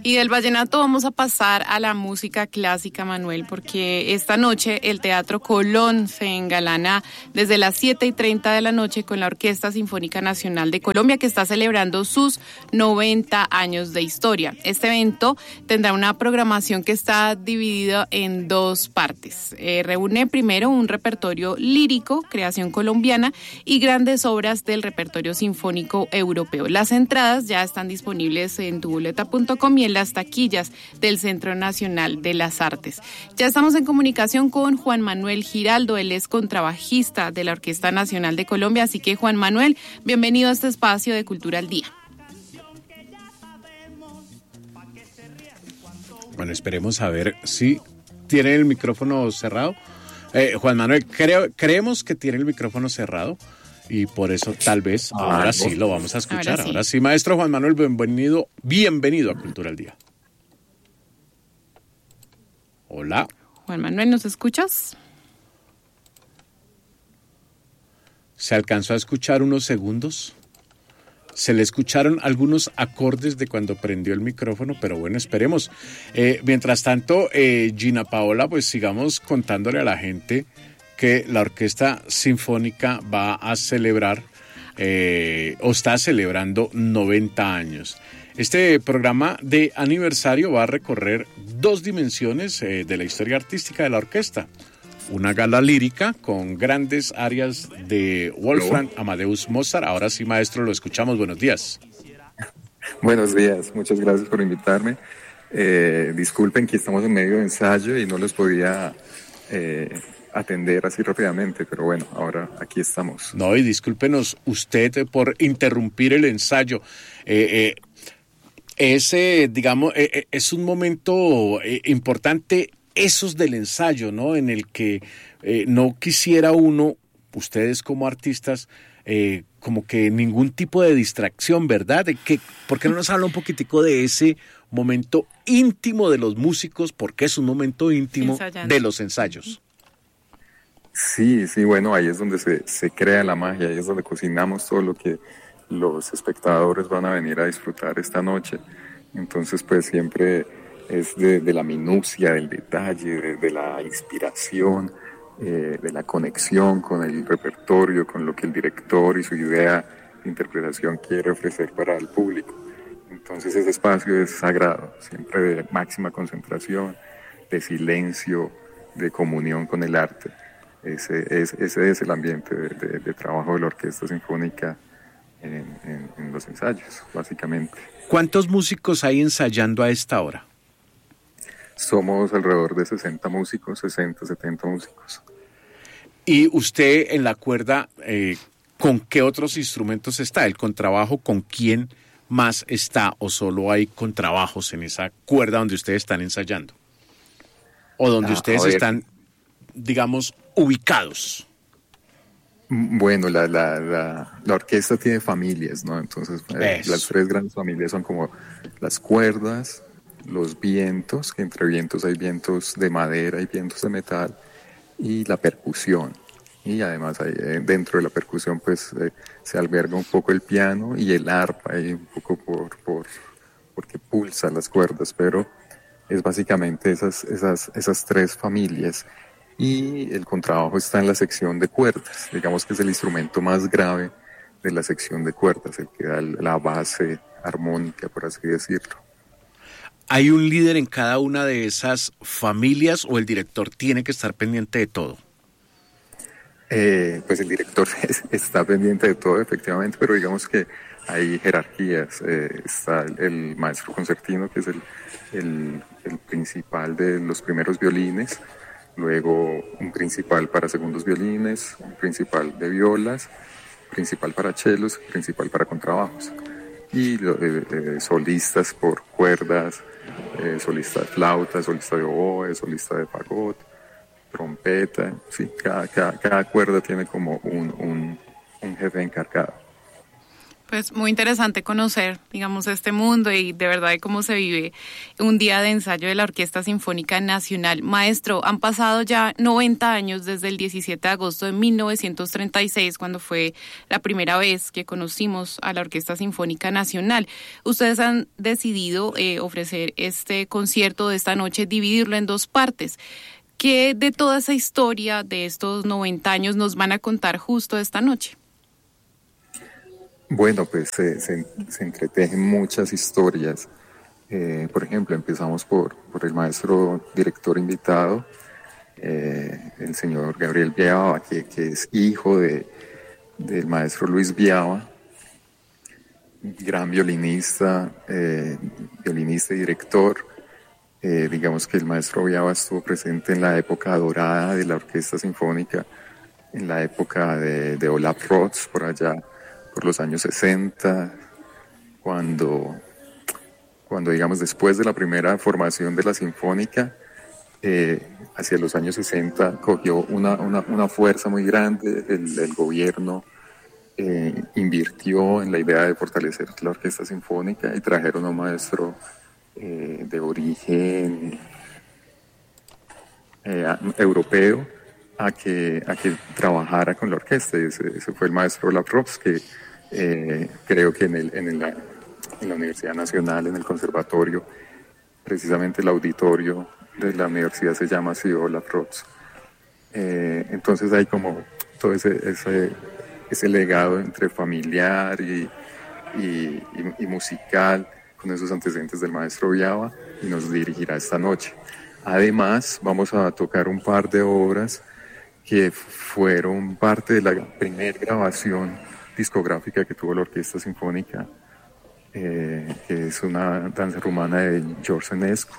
Y del vallenato vamos a pasar a la música clásica, Manuel, porque esta noche el Teatro Colón se engalana desde las 7:30 de la noche con la Orquesta Sinfónica Nacional de Colombia, que está celebrando sus 90 años de historia. Este evento tendrá una programación que está dividida en dos partes. Reúne primero un repertorio lírico, creación colombiana, y grandes obras del repertorio sinfónico europeo. Las entradas ya están disponibles en tubuleta.com y en las taquillas del Centro Nacional de las Artes. Ya estamos en comunicación con Juan Manuel Giraldo, él es contrabajista de la Orquesta Nacional de Colombia, así que Juan Manuel, bienvenido a este espacio de Cultura al Día. Bueno, esperemos a ver si tiene el micrófono cerrado. Juan Manuel, creemos que tiene el micrófono cerrado y por eso tal vez ahora sí lo vamos a escuchar. Ahora sí, maestro Juan Manuel, bienvenido a Cultura al Día. Hola. Juan Manuel, ¿nos escuchas? ¿Se alcanzó a escuchar unos segundos? Se le escucharon algunos acordes de cuando prendió el micrófono, pero bueno, esperemos. Mientras tanto, Gina Paola, pues sigamos contándole a la gente que la Orquesta Sinfónica va a celebrar o está celebrando 90 años. Este programa de aniversario va a recorrer dos dimensiones de la historia artística de la orquesta. Una gala lírica con grandes arias de Wolfgang Amadeus Mozart. Ahora sí, maestro, lo escuchamos. Buenos días. Buenos días, muchas gracias por invitarme. Disculpen que estamos en medio de ensayo y no los podía atender así rápidamente, pero bueno, ahora aquí estamos. No, y discúlpenos usted por interrumpir el ensayo. Es un momento importante, esos del ensayo, ¿no? En el que no quisiera uno, ustedes como artistas, como que ningún tipo de distracción, ¿verdad? ¿Por qué no nos habla un poquitico de ese momento íntimo de los músicos? Porque es un momento íntimo de los ensayos. Sí, bueno, ahí es donde se crea la magia, ahí es donde cocinamos todo lo que los espectadores van a venir a disfrutar esta noche. Entonces, pues siempre es de la minucia, del detalle, de la inspiración, de la conexión con el repertorio, con lo que el director y su idea de interpretación quiere ofrecer para el público. Entonces ese espacio es sagrado, siempre de máxima concentración, de silencio, de comunión con el arte. Ese es el ambiente de trabajo de la Orquesta Sinfónica en los ensayos, básicamente. ¿Cuántos músicos hay ensayando a esta hora? Somos alrededor de 60 músicos, 60, 70 músicos. ¿Y usted en la cuerda, con qué otros instrumentos está? ¿El contrabajo con quién más está? ¿O solo hay contrabajos en esa cuerda donde ustedes están ensayando? ¿O donde ustedes están, digamos, ubicados? Bueno, la orquesta tiene familias, ¿no? Entonces, las tres grandes familias son como las cuerdas, los vientos, que entre vientos hay vientos de madera y vientos de metal, y la percusión. Y además dentro de la percusión pues se alberga un poco el piano y el arpa, y un poco porque pulsa las cuerdas, pero es básicamente esas tres familias. Y el contrabajo está en la sección de cuerdas, digamos que es el instrumento más grave de la sección de cuerdas, el que da la base armónica, por así decirlo. ¿Hay un líder en cada una de esas familias o el director tiene que estar pendiente de todo? Pues el director está pendiente de todo, efectivamente, pero digamos que hay jerarquías. Está el maestro concertino, que es el principal de los primeros violines, luego un principal para segundos violines, un principal de violas, principal para chelos, principal para contrabajos. Y solistas por cuerdas, solista de flauta, solista de oboe, solista de fagot, trompeta, sí, cada cuerda tiene como un jefe encargado. Pues muy interesante conocer, digamos, este mundo y de verdad de cómo se vive un día de ensayo de la Orquesta Sinfónica Nacional. Maestro, han pasado ya 90 años desde el 17 de agosto de 1936, cuando fue la primera vez que conocimos a la Orquesta Sinfónica Nacional. Ustedes han decidido ofrecer este concierto de esta noche, dividirlo en dos partes. ¿Qué de toda esa historia de estos 90 años nos van a contar justo esta noche? Bueno, pues se entretejen muchas historias. Por ejemplo, empezamos por el maestro director invitado, el señor Gabriel Viaba, que es hijo del maestro Luis Viaba, gran violinista, violinista y director. Digamos que el maestro Viaba estuvo presente en la época dorada de la Orquesta Sinfónica, en la época de Olaf Roth, por allá, por los años 60, cuando digamos, después de la primera formación de la Sinfónica, hacia los años 60 cogió una fuerza muy grande, el gobierno invirtió en la idea de fortalecer la Orquesta Sinfónica y trajeron a un maestro de origen europeo a que trabajara con la orquesta. Ese fue el maestro Olaf Roth, que creo que en la Universidad Nacional, en el conservatorio, precisamente el auditorio de la universidad se llama así, Olaf Roth. Entonces hay como todo ese legado entre familiar y musical, con esos antecedentes del maestro Viaba, y nos dirigirá esta noche. Además, vamos a tocar un par de obras que fueron parte de la primera grabación discográfica que tuvo la Orquesta Sinfónica, que es una danza rumana de George Enescu,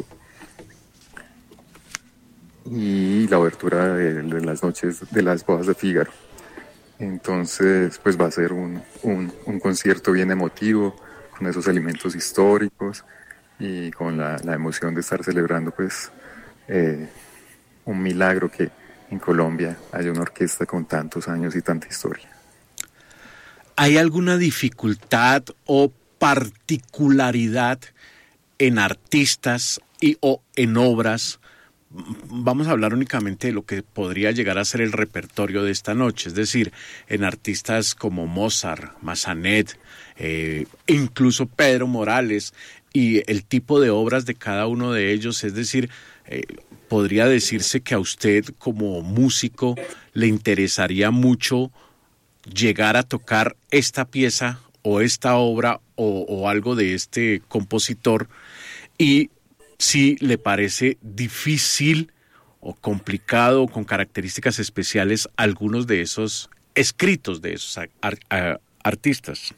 y la obertura de las noches de las bodas de Fígaro. Entonces, pues va a ser un concierto bien emotivo, con esos elementos históricos y con la emoción de estar celebrando pues un milagro que en Colombia haya una orquesta con tantos años y tanta historia. ¿Hay alguna dificultad o particularidad en artistas o en obras? Vamos a hablar únicamente de lo que podría llegar a ser el repertorio de esta noche, es decir, en artistas como Mozart, Massenet, incluso Pedro Morales, y el tipo de obras de cada uno de ellos, es decir, podría decirse que a usted como músico le interesaría mucho llegar a tocar esta pieza o esta obra o algo de este compositor, y si le parece difícil o complicado o con características especiales algunos de esos escritos de esos artistas.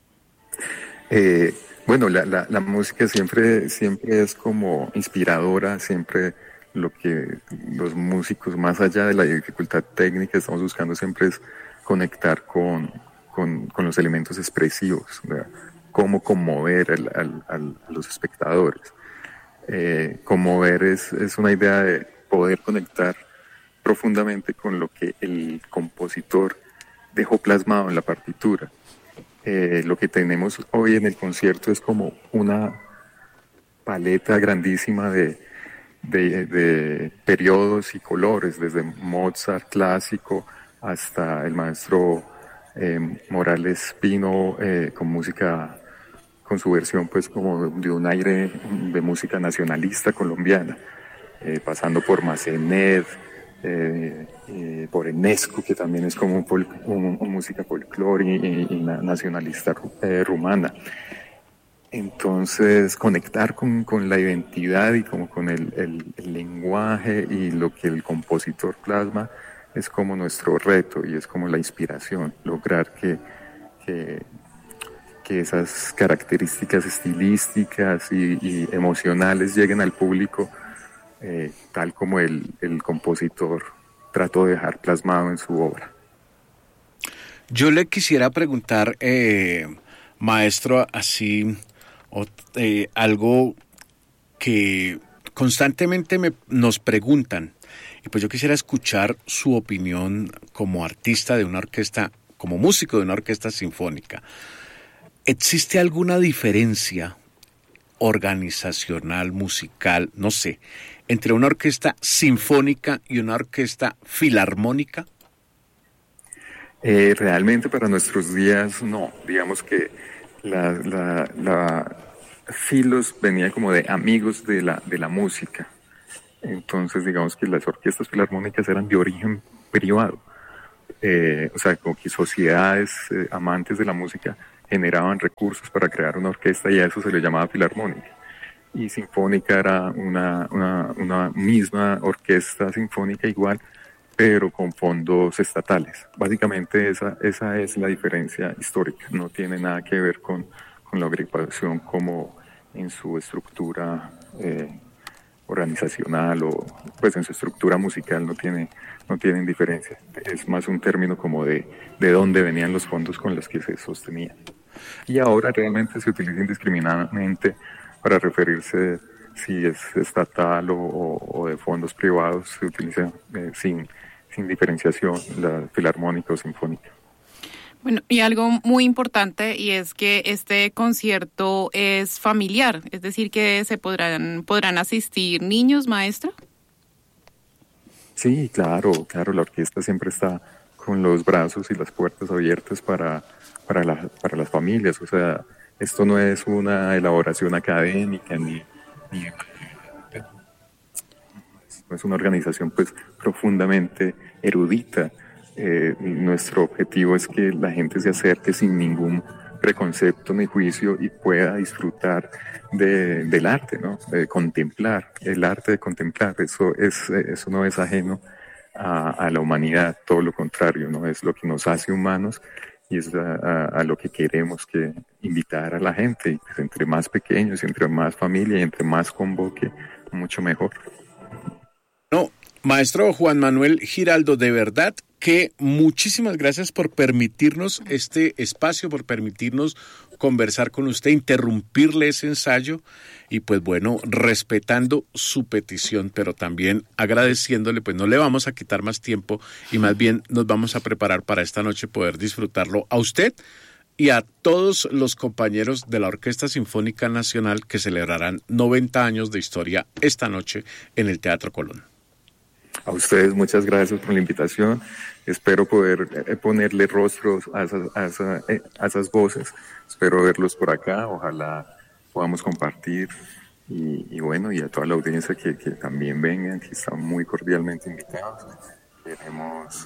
Bueno, la música siempre es como inspiradora, siempre lo que los músicos, más allá de la dificultad técnica, estamos buscando siempre es conectar con los elementos expresivos, ¿verdad? Cómo conmover a los espectadores. Conmover es una idea de poder conectar profundamente con lo que el compositor dejó plasmado en la partitura. Lo que tenemos hoy en el concierto es como una paleta grandísima de periodos y colores, desde Mozart clásico hasta el maestro Morales Pino, con música, con su versión pues como de un aire de música nacionalista colombiana, pasando por Massenet, por Enescu, que también es como música folclórica y nacionalista rumana. Entonces, conectar con la identidad y como con el lenguaje y lo que el compositor plasma es como nuestro reto y es como la inspiración, lograr que esas características estilísticas y emocionales lleguen al público, tal como el compositor trató de dejar plasmado en su obra. Yo le quisiera preguntar, maestro, así algo que constantemente nos preguntan, y pues yo quisiera escuchar su opinión como artista de una orquesta, como músico de una orquesta sinfónica. ¿existe alguna diferencia organizacional, musical, no sé, entre una orquesta sinfónica y una orquesta filarmónica? Realmente para nuestros días no, digamos que la Filos venía como de amigos de la música, entonces digamos que las orquestas filarmónicas eran de origen privado, o sea, como que sociedades amantes de la música generaban recursos para crear una orquesta y a eso se le llamaba filarmónica. Y sinfónica era una misma orquesta sinfónica igual, pero con fondos estatales. Básicamente esa es la diferencia histórica, no tiene nada que ver con la agrupación como en su estructura organizacional o pues en su estructura musical no tienen diferencia. Es más un término como de dónde venían los fondos con los que se sostenían. Y ahora realmente se utiliza indiscriminadamente para referirse si es estatal o de fondos privados, se utiliza sin diferenciación la filarmónica o sinfónica. Bueno, y algo muy importante y es que este concierto es familiar, es decir, que se podrán asistir niños, maestro. Sí, claro, la orquesta siempre está con los brazos y las puertas abiertas para las familias, o sea, esto no es una elaboración académica ni es una organización pues profundamente erudita. Nuestro objetivo es que la gente se acerque sin ningún preconcepto ni juicio y pueda disfrutar del arte, ¿no? De contemplar, el arte de contemplar, eso no es ajeno a la humanidad, todo lo contrario, ¿no? Es lo que nos hace humanos y es a lo que queremos que invitar a la gente, y pues entre más pequeños, entre más familia y entre más convoque, mucho mejor. No, maestro Juan Manuel Giraldo, de verdad que muchísimas gracias por permitirnos este espacio, por permitirnos conversar con usted, interrumpirle ese ensayo y pues bueno, respetando su petición, pero también agradeciéndole, pues no le vamos a quitar más tiempo y más bien nos vamos a preparar para esta noche poder disfrutarlo a usted y a todos los compañeros de la Orquesta Sinfónica Nacional que celebrarán 90 años de historia esta noche en el Teatro Colón. A ustedes muchas gracias por la invitación. Espero poder ponerle rostros a esas voces. Espero verlos por acá. Ojalá podamos compartir. Y bueno, y a toda la audiencia que también vengan, que están muy cordialmente invitados. Queremos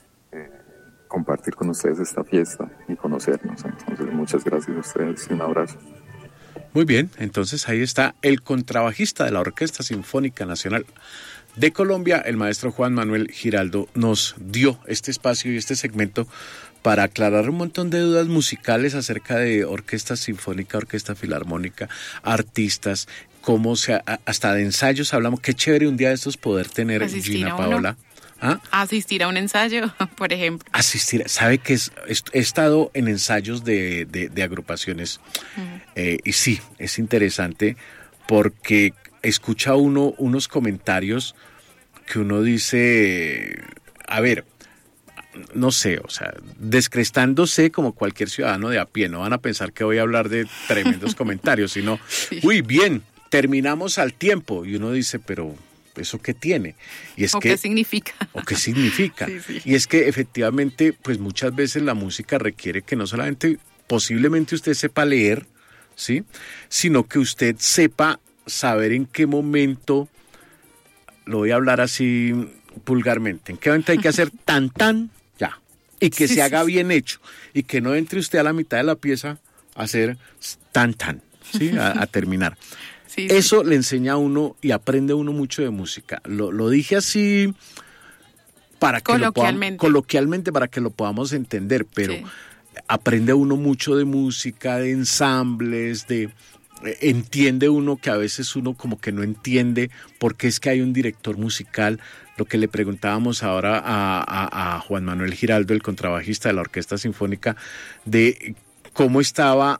compartir con ustedes esta fiesta y conocernos. Entonces, muchas gracias a ustedes y un abrazo. Muy bien, entonces ahí está el contrabajista de la Orquesta Sinfónica Nacional de Colombia, el maestro Juan Manuel Giraldo, nos dio este espacio y este segmento para aclarar un montón de dudas musicales acerca de orquesta sinfónica, orquesta filarmónica, artistas, hasta de ensayos hablamos. Qué chévere un día de estos poder tener, Gina Paola. ¿Ah? Asistir a un ensayo, por ejemplo. Sabe que he estado en ensayos de agrupaciones y sí, es interesante porque escucha uno unos comentarios que uno dice, a ver, no sé, o sea, descrestándose como cualquier ciudadano de a pie, no van a pensar que voy a hablar de tremendos comentarios, sino, sí. Uy, bien, terminamos al tiempo, y uno dice, pero ¿eso qué tiene? Y es ¿qué significa? ¿O qué significa? Sí. Y es que efectivamente, pues muchas veces la música requiere que no solamente, posiblemente usted sepa leer, ¿sí? Sino que usted sepa saber en qué momento, lo voy a hablar así vulgarmente, en qué momento hay que hacer tan, ya, y que se haga bien hecho, y que no entre usted a la mitad de la pieza a hacer tan, ¿sí? A terminar. Sí. Eso le enseña a uno y aprende uno mucho de música. Lo dije así para que coloquialmente para que lo podamos entender, pero sí. Aprende uno mucho de música, de ensambles, entiende uno que a veces uno como que no entiende por qué es que hay un director musical. Lo que le preguntábamos ahora a Juan Manuel Giraldo, el contrabajista de la Orquesta Sinfónica, de cómo estaba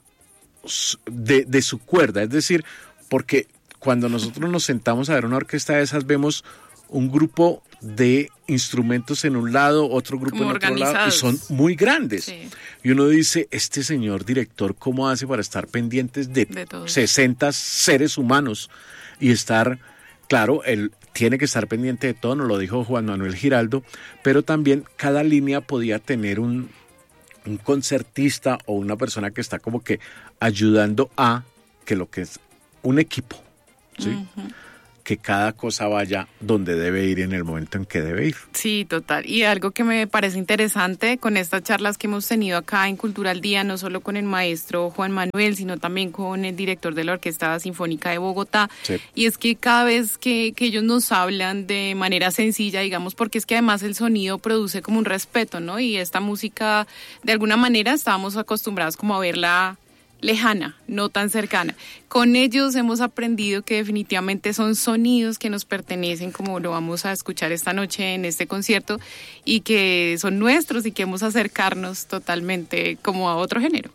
de su cuerda, es decir, porque cuando nosotros nos sentamos a ver una orquesta de esas vemos un grupo de instrumentos en un lado, otro grupo como en otro lado, y son muy grandes. Sí. Y uno dice, este señor director, ¿cómo hace para estar pendientes de 60 seres humanos? Y estar, claro, él tiene que estar pendiente de todo, nos lo dijo Juan Manuel Giraldo, pero también cada línea podía tener un concertista o una persona que está como que ayudando a que lo que es un equipo, ¿sí? Uh-huh. Que cada cosa vaya donde debe ir en el momento en que debe ir. Sí, total. Y algo que me parece interesante con estas charlas que hemos tenido acá en Cultura al Día, no solo con el maestro Juan Manuel, sino también con el director de la Orquesta Sinfónica de Bogotá, sí. Y es que cada vez que ellos nos hablan de manera sencilla, digamos, porque es que además el sonido produce como un respeto, ¿no? Y esta música, de alguna manera, estábamos acostumbrados como a verla lejana, no tan cercana. Con ellos hemos aprendido que definitivamente son sonidos que nos pertenecen, como lo vamos a escuchar esta noche en este concierto, y que son nuestros y que hemos acercarnos totalmente como a otro género.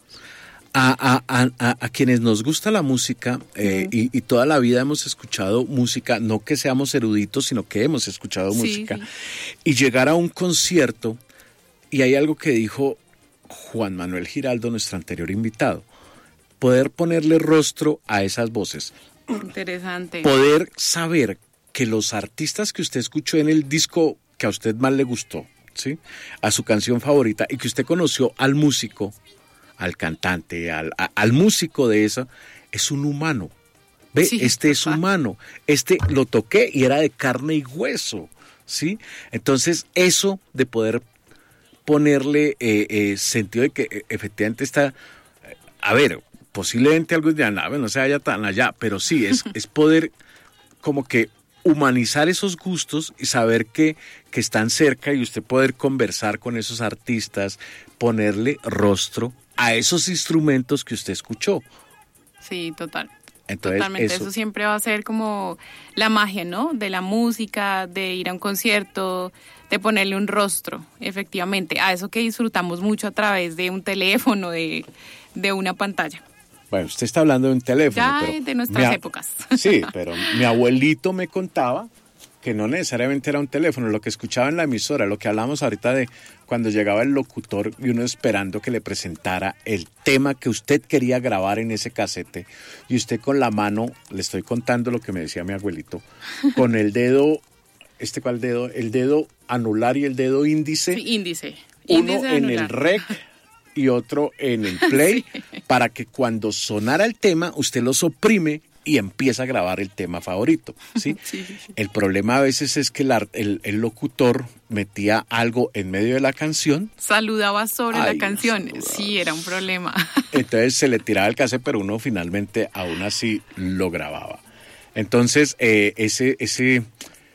A quienes nos gusta la música y toda la vida hemos escuchado música, no que seamos eruditos, sino que hemos escuchado música, sí. Y llegar a un concierto, y hay algo que dijo Juan Manuel Giraldo, nuestro anterior invitado, poder ponerle rostro a esas voces. Interesante. Poder saber que los artistas que usted escuchó en el disco que a usted más le gustó, ¿sí? A su canción favorita, y que usted conoció al músico, al cantante, al músico de esa, es un humano. Ve, sí, este es humano. Este lo toqué y era de carne y hueso, ¿sí? Entonces, eso de poder ponerle sentido de que efectivamente está... A ver, posiblemente algo de nave no se vaya tan allá, pero sí, es poder como que humanizar esos gustos y saber que están cerca, y usted poder conversar con esos artistas, ponerle rostro a esos instrumentos que usted escuchó. Sí, total. Entonces, totalmente, eso siempre va a ser como la magia, ¿no? De la música, de ir a un concierto, de ponerle un rostro, efectivamente, a eso que disfrutamos mucho a través de un teléfono, de una pantalla. Bueno, usted está hablando de un teléfono. Ya pero de nuestras épocas. Sí, pero mi abuelito me contaba que no necesariamente era un teléfono, lo que escuchaba en la emisora, lo que hablamos ahorita de cuando llegaba el locutor y uno esperando que le presentara el tema que usted quería grabar en ese casete, y usted con la mano, le estoy contando lo que me decía mi abuelito, con el dedo, ¿cuál dedo? El dedo anular y el dedo índice. Sí, índice. Uno Índice en anular. el rec y otro en el play, sí. Para que cuando sonara el tema, usted lo oprime y empieza a grabar el tema favorito, ¿sí? Sí. El problema a veces es que el locutor metía algo en medio de la canción. Saludaba sobre la canción. Sí, era un problema. Entonces se le tiraba el cassette, pero uno finalmente aún así lo grababa. Entonces, ese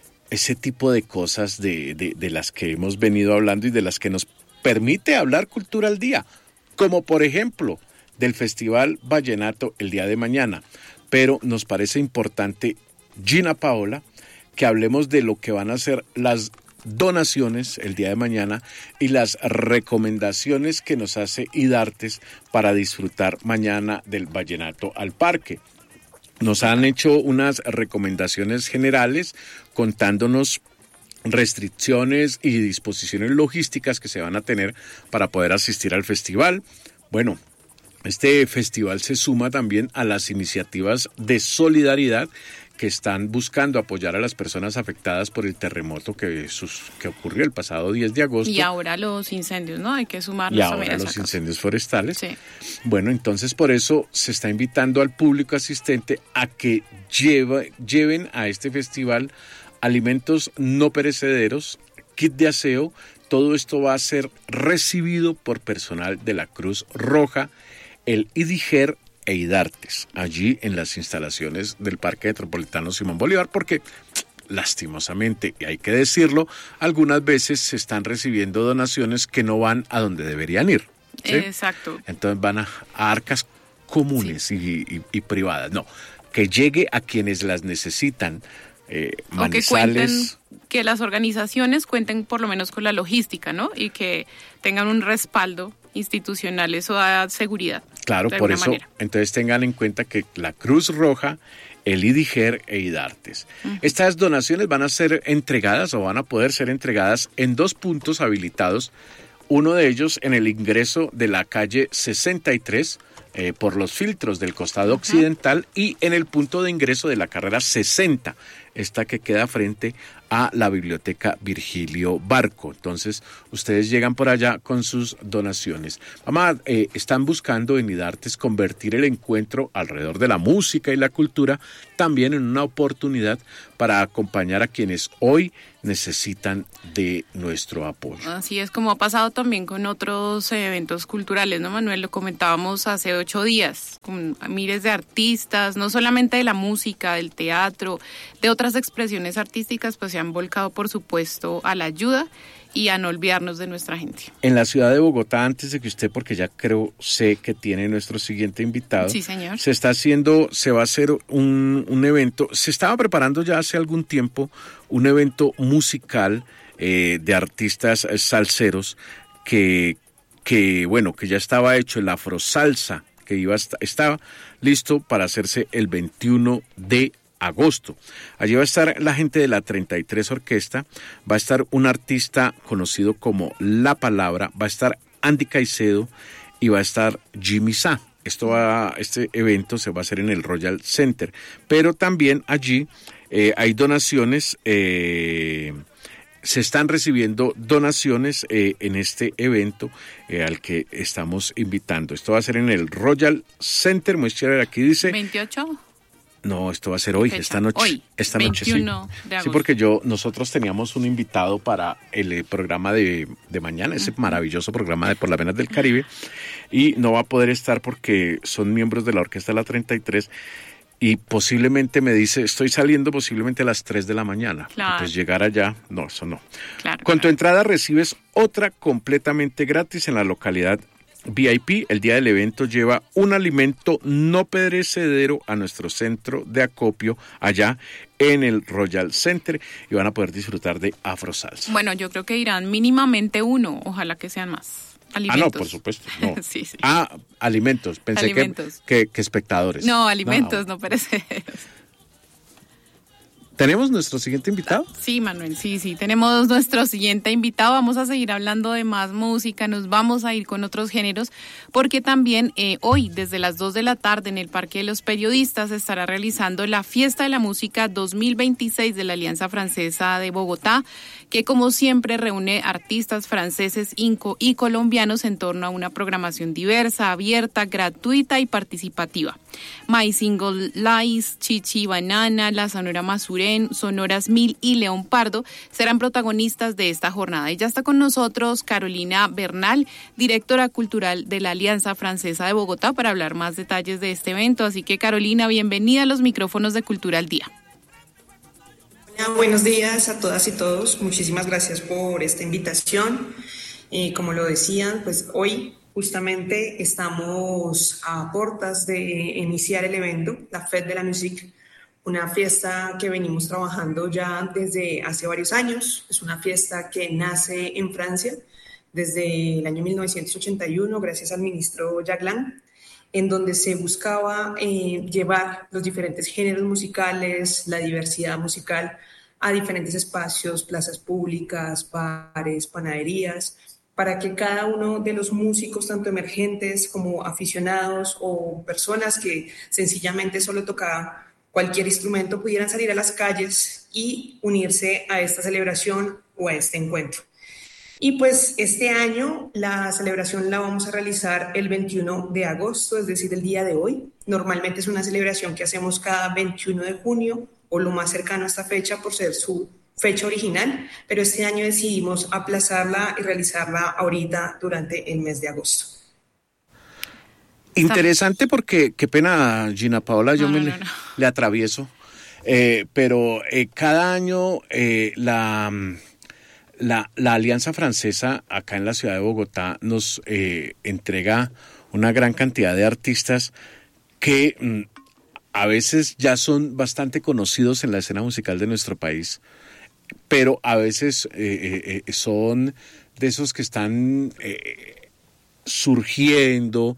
tipo de cosas de las que hemos venido hablando y de las que nos permite hablar Cultura al Día, como por ejemplo del Festival Vallenato el día de mañana. Pero nos parece importante, Gina Paola, que hablemos de lo que van a ser las donaciones el día de mañana y las recomendaciones que nos hace IDARTES para disfrutar mañana del Vallenato al Parque. Nos han hecho unas recomendaciones generales contándonos restricciones y disposiciones logísticas que se van a tener para poder asistir al festival. Bueno, este festival se suma también a las iniciativas de solidaridad que están buscando apoyar a las personas afectadas por el terremoto que ocurrió el pasado 10 de agosto. Y ahora los incendios, ¿no? Hay que sumarlos y ahora a los incendios forestales. Sí. Bueno, entonces por eso se está invitando al público asistente a que lleven a este festival alimentos no perecederos, kit de aseo. Todo esto va a ser recibido por personal de la Cruz Roja, el IDIGER e IDARTES, allí en las instalaciones del Parque Metropolitano Simón Bolívar, porque lastimosamente, y hay que decirlo, algunas veces se están recibiendo donaciones que no van a donde deberían ir, ¿sí? Exacto. Entonces van a arcas comunes, sí. y privadas. No, que llegue a quienes las necesitan. Manizales. Que las organizaciones cuenten por lo menos con la logística, ¿no? Y que tengan un respaldo institucional, eso da seguridad. Claro, por eso, entonces tengan en cuenta que la Cruz Roja, el IDIGER e IDARTES. Estas donaciones van a ser entregadas o van a poder ser entregadas en 2 puntos habilitados. Uno de ellos en el ingreso de la calle 63 por los filtros del costado occidental y en el punto de ingreso de la carrera 60, esta que queda frente a la Biblioteca Virgilio Barco. Entonces, ustedes llegan por allá con sus donaciones. Están buscando en IDARTES convertir el encuentro alrededor de la música y la cultura también en una oportunidad para acompañar a quienes hoy necesitan de nuestro apoyo. Así es, como ha pasado también con otros eventos culturales, ¿no, Manuel? Lo comentábamos hace 8 días, con miles de artistas, no solamente de la música, del teatro, de otras expresiones artísticas, pues se han volcado, por supuesto, a la ayuda y a no olvidarnos de nuestra gente. En la ciudad de Bogotá, antes de que usted, porque ya sé que tiene nuestro siguiente invitado. Sí, señor. Se va a hacer un evento, se estaba preparando ya hace algún tiempo un evento musical de artistas salseros que ya estaba hecho, el Afrosalsa, que estaba listo para hacerse el 21 de agosto. Allí va a estar la gente de la 33 Orquesta, va a estar un artista conocido como La Palabra, va a estar Andy Caicedo y va a estar Jimmy Sá. Este evento se va a hacer en el Royal Center, pero también allí hay donaciones, se están recibiendo donaciones en este evento al que estamos invitando. Esto va a ser en el Royal Center, muy chévere, aquí dice 28. No, esto va a ser hoy, esta noche. Hoy, esta 21 noche, sí. De agosto. Sí, porque nosotros teníamos un invitado para el programa de mañana, ese maravilloso programa de Por las Venas del Caribe, y no va a poder estar porque son miembros de la Orquesta de la 33, y posiblemente me dice, estoy saliendo posiblemente a las 3 de la mañana. Claro. Pues llegar allá, no, eso no. Claro, Con tu entrada recibes otra completamente gratis en la localidad VIP. El día del evento lleva un alimento no perecedero a nuestro centro de acopio allá en el Royal Center y van a poder disfrutar de Afrosalsa. Bueno, yo creo que irán mínimamente 1, ojalá que sean más. Alimentos. No, por supuesto. No. Sí. Alimentos. Pensé alimentos. Que espectadores. No, alimentos, no perecederos. ¿Tenemos nuestro siguiente invitado? Sí, Manuel, sí, tenemos nuestro siguiente invitado. Vamos a seguir hablando de más música, nos vamos a ir con otros géneros, porque también hoy, desde las 2 de la tarde, en el Parque de los Periodistas, se estará realizando la Fiesta de la Música 2026 de la Alianza Francesa de Bogotá, que como siempre reúne artistas franceses y colombianos en torno a una programación diversa, abierta, gratuita y participativa. My Single Lies, Chichi Banana, La Sonora Masurén, Sonoras Mil y León Pardo serán protagonistas de esta jornada. Y ya está con nosotros Carolina Bernal, directora cultural de la Alianza Francesa de Bogotá, para hablar más detalles de este evento. Así que, Carolina, bienvenida a los micrófonos de Cultura al Día. Buenos días a todas y todos. Muchísimas gracias por esta invitación. Como lo decían, pues hoy justamente estamos a puertas de iniciar el evento, la Fête de la Musique, una fiesta que venimos trabajando ya desde hace varios años. Es una fiesta que nace en Francia desde el año 1981, gracias al ministro Jacques Lang, en donde se buscaba llevar los diferentes géneros musicales, la diversidad musical a diferentes espacios, plazas públicas, bares, panaderías, para que cada uno de los músicos, tanto emergentes como aficionados o personas que sencillamente solo tocaban cualquier instrumento, pudieran salir a las calles y unirse a esta celebración o a este encuentro. Y pues este año la celebración la vamos a realizar el 21 de agosto, es decir, el día de hoy. Normalmente es una celebración que hacemos cada 21 de junio o lo más cercano a esta fecha por ser su fecha original, pero este año decidimos aplazarla y realizarla ahorita durante el mes de agosto. Interesante porque, qué pena, Gina Paola, yo le atravieso, pero cada año la Alianza Francesa acá en la ciudad de Bogotá nos entrega una gran cantidad de artistas que a veces ya son bastante conocidos en la escena musical de nuestro país, pero a veces son de esos que están surgiendo,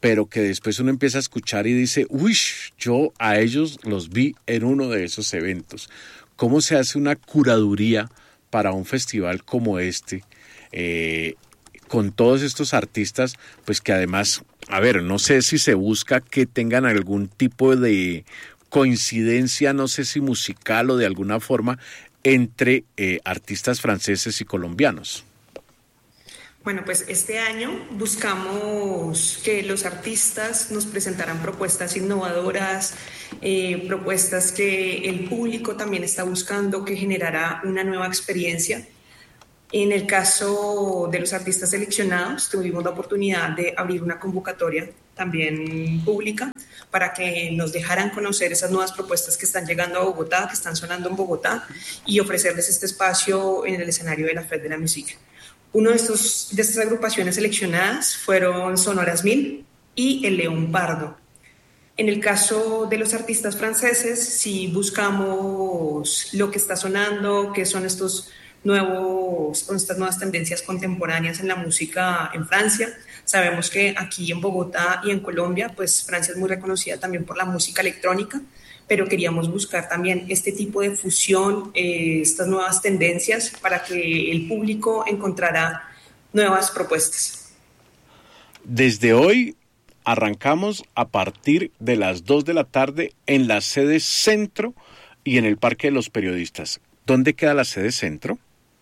pero que después uno empieza a escuchar y dice, uy, yo a ellos los vi en uno de esos eventos. ¿Cómo se hace una curaduría para un festival como este, con todos estos artistas, pues que además, a ver, no sé si se busca que tengan algún tipo de coincidencia, no sé si musical o de alguna forma, entre artistas franceses y colombianos? Bueno, pues este año buscamos que los artistas nos presentaran propuestas innovadoras, propuestas que el público también está buscando, que generará una nueva experiencia. En el caso de los artistas seleccionados, tuvimos la oportunidad de abrir una convocatoria también pública para que nos dejaran conocer esas nuevas propuestas que están llegando a Bogotá, que están sonando en Bogotá, y ofrecerles este espacio en el escenario de la Fête de la Musique. Uno de estas agrupaciones seleccionadas fueron Sonoras 1000 y El León Pardo. En el caso de los artistas franceses, si buscamos lo que está sonando, que son estas nuevas tendencias contemporáneas en la música en Francia. Sabemos que aquí en Bogotá y en Colombia, pues Francia es muy reconocida también por la música electrónica, pero queríamos buscar también este tipo de fusión, estas nuevas tendencias para que el público encontrara nuevas propuestas. Desde hoy arrancamos a partir de las 2 de la tarde en la sede Centro y en el Parque de los Periodistas. ¿Dónde queda la sede Centro?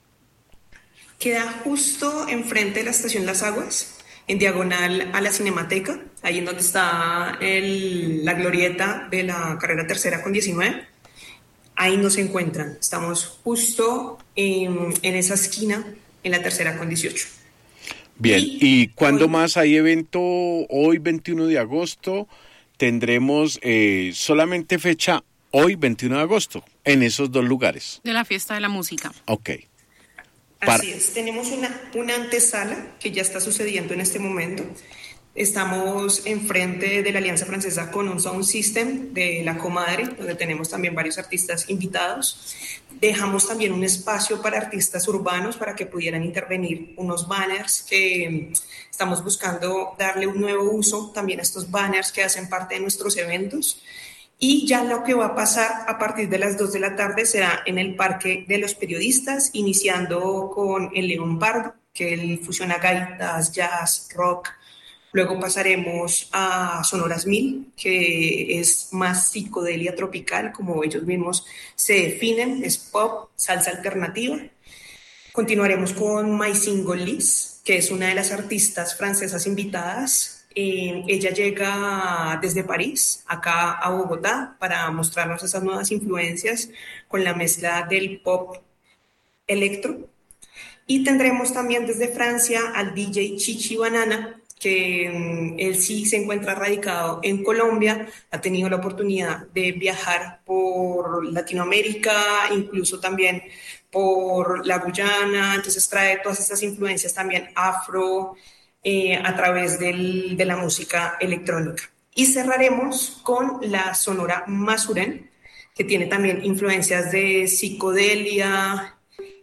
Queda justo enfrente de la estación Las Aguas, en diagonal a la Cinemateca, ahí en donde está la glorieta de la carrera tercera con 19. Ahí nos encuentran. Estamos justo en esa esquina, en la tercera con 18. Bien, ¿y cuándo más hay evento? Hoy, 21 de agosto, tendremos solamente fecha hoy, 21 de agosto, en esos dos lugares. De la Fiesta de la Música. Ok. Así es, tenemos una antesala que ya está sucediendo en este momento. Estamos enfrente de la Alianza Francesa con un sound system de La Comadre, donde tenemos también varios artistas invitados. Dejamos también un espacio para artistas urbanos para que pudieran intervenir, unos banners que estamos buscando darle un nuevo uso también a estos banners que hacen parte de nuestros eventos. Y ya lo que va a pasar a partir de las 2 de la tarde será en el Parque de los Periodistas, iniciando con El León Pardo, que él fusiona gaitas, jazz, rock. Luego pasaremos a Sonoras 1000, que es más psicodelia tropical, como ellos mismos se definen, es pop, salsa alternativa. Continuaremos con My Single Liz, que es una de las artistas francesas invitadas. Ella llega desde París, acá a Bogotá, para mostrarnos esas nuevas influencias con la mezcla del pop electro. Y tendremos también desde Francia al DJ Chichi Banana, que él sí se encuentra radicado en Colombia, ha tenido la oportunidad de viajar por Latinoamérica, incluso también por la Guyana, entonces trae todas estas influencias también afro, a través de la música electrónica. Y cerraremos con la Sonora Masuren, que tiene también influencias de psicodelia,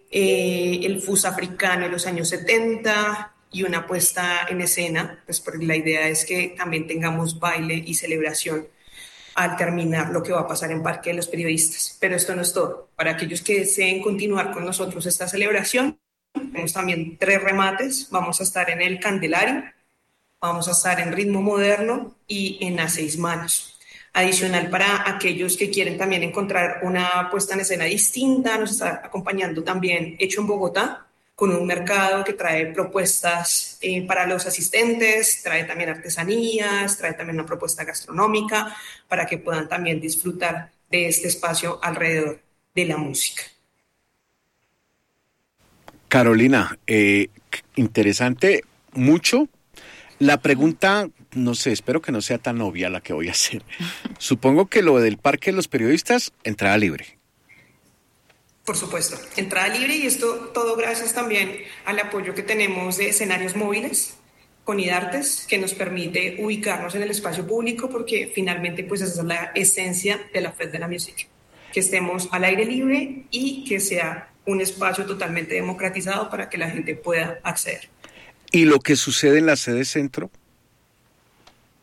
el fus africano en los años 70 y una puesta en escena, pues porque la idea es que también tengamos baile y celebración al terminar lo que va a pasar en Parque de los Periodistas. Pero esto no es todo. Para aquellos que deseen continuar con nosotros esta celebración, tenemos también 3 remates. Vamos a estar en el Candelario, vamos a estar en Ritmo Moderno y en A 6 Manos. Adicional, para aquellos que quieren también encontrar una puesta en escena distinta, nos está acompañando también Hecho en Bogotá, con un mercado que trae propuestas para los asistentes, trae también artesanías, trae también una propuesta gastronómica para que puedan también disfrutar de este espacio alrededor de la música. Carolina, interesante mucho. La pregunta, no sé, espero que no sea tan obvia la que voy a hacer. Supongo que lo del Parque de los Periodistas, entrada libre. Por supuesto, entrada libre, y esto todo gracias también al apoyo que tenemos de escenarios móviles con IDARTES, que nos permite ubicarnos en el espacio público, porque finalmente pues esa es la esencia de la Fête de la Musique, que estemos al aire libre y que sea un espacio totalmente democratizado para que la gente pueda acceder. ¿Y lo que sucede en la sede Centro?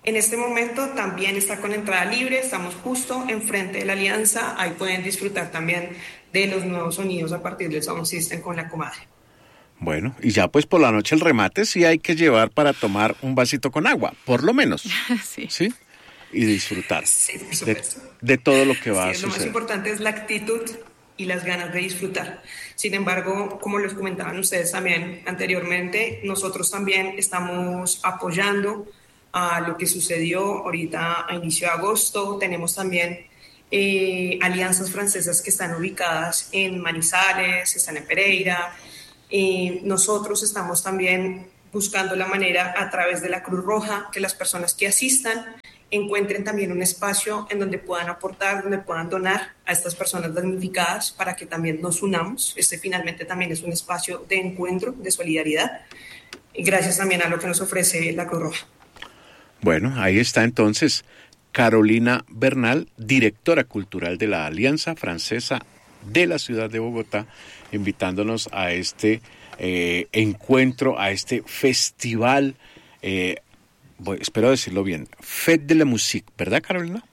En este momento también está con entrada libre, estamos justo enfrente de la Alianza, ahí pueden disfrutar también de los nuevos sonidos a partir del Sound System con la comadre. Bueno, y ya pues por la noche el remate sí hay que llevar para tomar un vasito con agua, por lo menos. Sí. ¿Sí? Y disfrutar Sí, por supuesto. de todo lo que va a Lo más suceder. importante es la actitud y las ganas de disfrutar. Sin embargo, como les comentaban ustedes también anteriormente, nosotros también estamos apoyando a lo que sucedió ahorita a inicio de agosto. Tenemos también alianzas francesas que están ubicadas en Manizales, están en Pereira. Nosotros estamos también buscando la manera a través de la Cruz Roja que las personas que asistan encuentren también un espacio en donde puedan aportar, donde puedan donar a estas personas damnificadas para que también nos unamos. Este finalmente también es un espacio de encuentro, de solidaridad, y gracias también a lo que nos ofrece la Cruz Roja. Bueno, ahí está entonces Carolina Bernal, directora cultural de la Alianza Francesa de la ciudad de Bogotá, invitándonos a este encuentro, a este festival, espero decirlo bien, Fête de la Musique, ¿verdad, Carolina?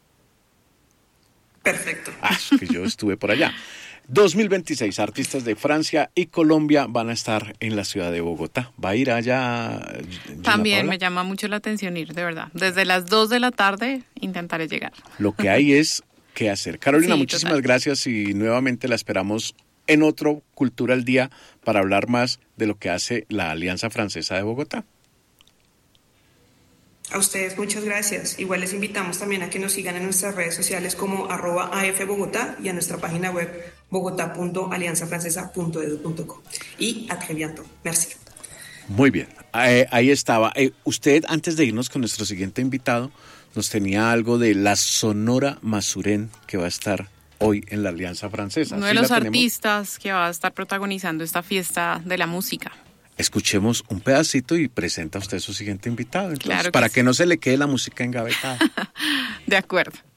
Perfecto. Que yo estuve por allá. 2026, artistas de Francia y Colombia van a estar en la ciudad de Bogotá. ¿Va a ir allá? También Paola? me llama mucho la atención ir, de verdad. Desde las 2 de la tarde intentaré llegar. Lo que hay es que hacer. Carolina, Sí, muchísimas total. gracias y nuevamente la esperamos en otro Cultura al Día para hablar más de lo que hace la Alianza Francesa de Bogotá. A ustedes muchas gracias. Igual les invitamos también a que nos sigan en nuestras redes sociales como @AFBogotá y a nuestra página web bogotá.alianzafrancesa.edu.co. Y a très bientôt. Merci. Muy bien, ahí estaba. Usted, antes de irnos con nuestro siguiente invitado, nos tenía algo de la Sonora Masuren que va a estar hoy en la Alianza Francesa. Uno ¿Sí de la los tenemos? artistas que va a estar protagonizando esta fiesta de la música. Escuchemos un pedacito y presenta usted su siguiente invitado. Entonces, Claro que para sí. que no se le quede la música engavetada. De acuerdo.